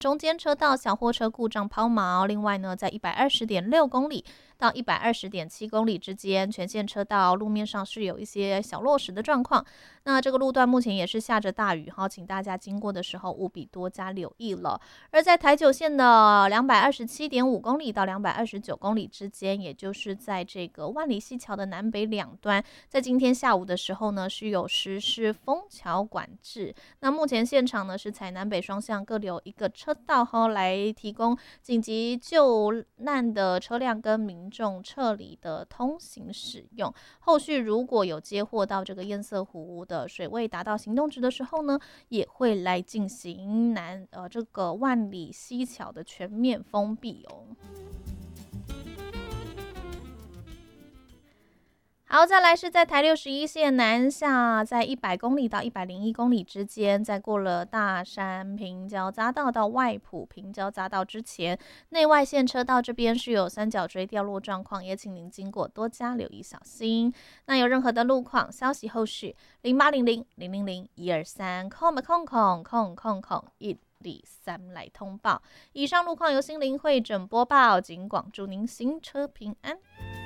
中间车道小货车故障抛锚。另外呢，在120.6公里到120.7公里之间，全线车道路面上是有一些小落石的状况。那这个路段目前也是下着大雨哈，请大家经过的时候务必多加留意了。而在台九线的227.5公里到229公里之间，也就是在这个万里溪桥的南北两端，在今天下午的时候呢，是有实施封桥管制。那目前现场呢是采南北双向各留一个车道哈，来提供紧急救难的车辆跟民众撤离的通行使用。后续如果有接获到这个堰塞湖的水位达到行动值的时候呢，也会来进行这个万里溪桥的全面封闭哦。好，再来是在台61线南下，在100公里到101公里之间，在过了大山平交匝道到外埔平交匝道之前，内外线车道这边是有三角锥掉落状况，也请您经过多加留意小心。那有任何的路况消息，后续0800-000-123123来通报。以上路况由心灵会诊播报，警广祝您行车平安。